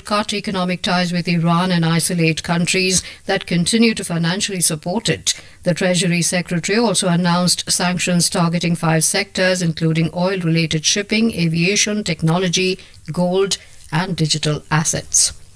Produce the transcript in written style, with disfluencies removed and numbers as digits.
cut economic ties with Iran and isolate countries that continue to financially support it. The Treasury Secretary also announced sanctions targeting 5 sectors, including oil-related shipping, aviation, technology, gold, and digital assets.